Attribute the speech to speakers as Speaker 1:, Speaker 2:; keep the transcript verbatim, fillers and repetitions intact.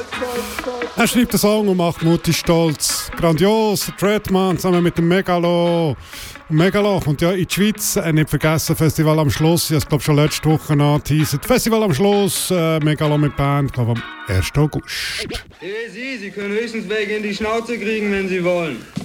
Speaker 1: Er schreibt den Song und macht Mutti stolz. Grandios, Treadman zusammen mit dem Megalo. Und Megalo kommt ja in die Schweiz. Äh, nicht vergessen, Festival am Schluss. Ich habe es glaube schon letzte Woche angeteasert. Festival am Schluss, äh, Megalo mit Band, glaube am ersten August.
Speaker 2: Hey Sie, Sie können höchstens welche in die Schnauze kriegen, wenn Sie wollen.